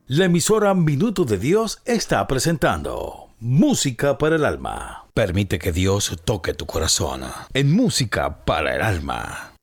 La emisora Minuto de Dios está presentando Música para el Alma. Permite que Dios toque tu corazón en Música para el Alma.